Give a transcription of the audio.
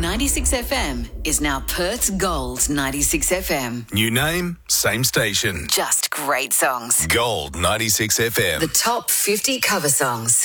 96 FM is now Perth's Gold 96 FM. New name, same station. Just great songs. Gold 96 FM. The top 50 cover songs.